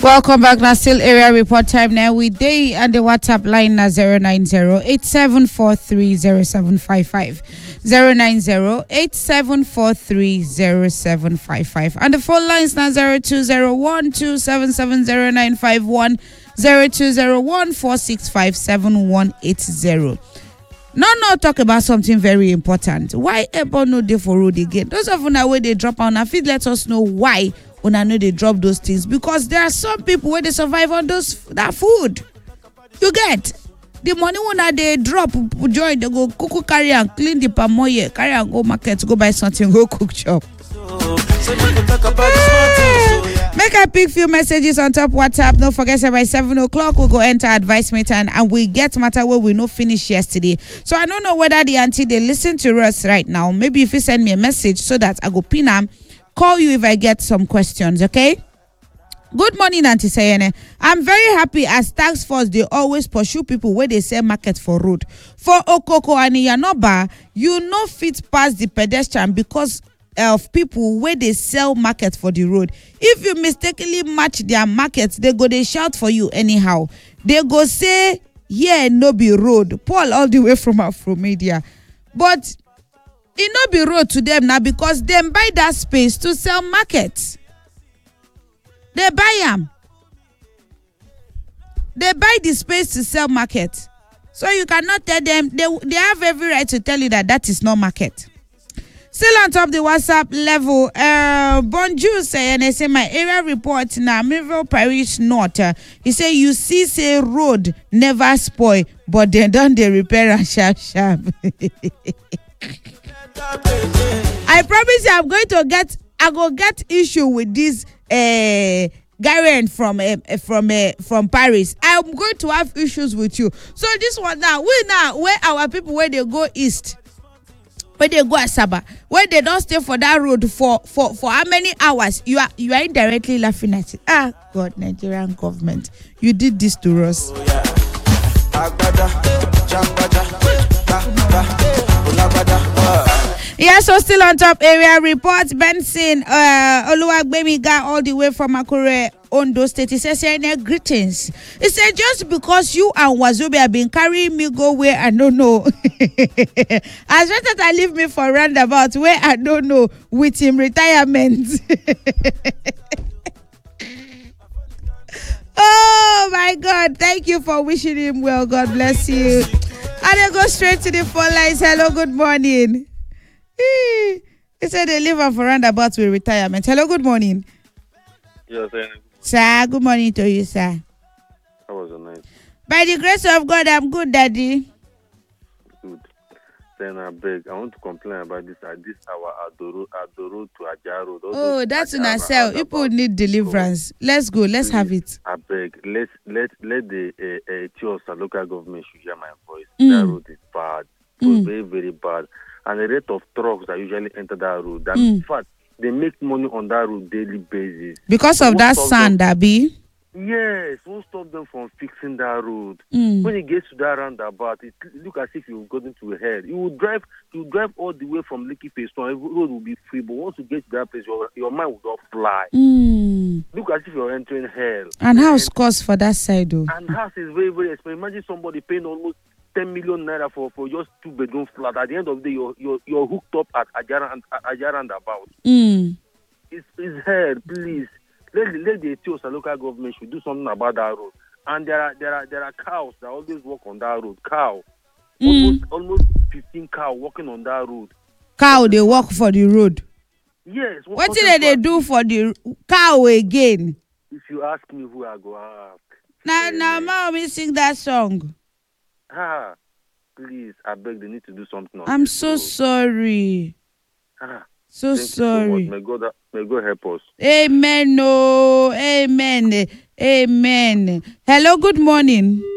Welcome back. Now still area report time now. We day and the WhatsApp line na 090-8743-0755. 090-8743-0755. And the phone lines now 0201-277-0951, 0201-465-7180. No, talk about something very important. Why Ebo no dey for road again? Those of una where they drop on, feed let us know why una know they drop those things, because there are some people where they survive on that food. You get the money when they drop join, they go cook carry and clean the palm oil, carry and go market, go buy something, go cook chop. Make I pick few messages on top WhatsApp. Don't forget, by 7 o'clock we'll go enter advice meeting and we get matter where we no finish yesterday. So I don't know whether the auntie they listen to us right now. Maybe if you send me a message so that I go pin them, call you if I get some questions, okay? Good morning, Auntie Sayene. I'm very happy as task force they always pursue people where they sell market for road. For Okoko and Yanoba, you no fit pass the pedestrian because of people where they sell market for the road. If you mistakenly match their market, they go they shout for you anyhow. They go say, yeah, no be road. Paul all the way from Afromedia. But it no be road to them now because them buy that space to sell market. They buy them. They buy the space to sell market. So you cannot tell them, they have every right to tell you that is not market. Still on top the WhatsApp level, Bonjour say, and I say my area report now, Millville Parish North. He say you see say road never spoil, but they done the repair and sharp. I promise you, I go get issue with this Garen from Paris. I'm going to have issues with you. So this one now, where our people where they go east. When they go Asaba, when they don't stay for that road for how many hours, you are indirectly laughing at it. Ah, God, Nigerian government, you did this to us. Yeah, so still on top area reports. Benson Oluwagbemi got all the way from Akure, Ondo State. He says, greetings. He said, just because you and Wazobia have been carrying me go where I don't know. As well as I leave me for roundabout where I don't know with him retirement. Oh my God. Thank you for wishing him well. God bless you. And I go straight to the phone lines. Hello, good morning. He said they live off a roundabout with retirement. Hello, good morning. Yes, sir, good morning to you, sir. How was the night? By the grace of God, I'm good, Daddy. Good. Then I beg, I want to complain about this our Adoro to Ajaro. Oh, that's in ourselves. People need deliverance. Let's go. Let's have it. I beg, let the Tiosa local government should hear my voice. That road is bad. Very, very bad. And the rate of trucks that usually enter that road. That in fact, they make money on that road daily basis. Because of that sand, Abby? Yes, won't stop them from fixing that road. When it gets to that roundabout, it look as if you've gotten to hell. You drive all the way from Lekki Phase 1. Every road will be free, but once you get to that place, your mind will not fly. Look as if you're entering hell. And house cost for that side, though? And house is very, very expensive. Imagine somebody paying almost 10 million naira for just 2-bedroom flat. At the end of the day, you're hooked up at Ajara and about. It's hell, please. Let the Etiosa local government should do something about that road. And there are cows that always walk on that road. Almost 15 cows walking on that road. Cow they walk for the road. Yes. What did they do for the cow again? If you ask me, who I go ask. Now, mommy sing that song. Please, I beg, they need to do something. I'm so sorry. So sorry. May God help us. Amen. No. Amen. Amen. Hello, good morning.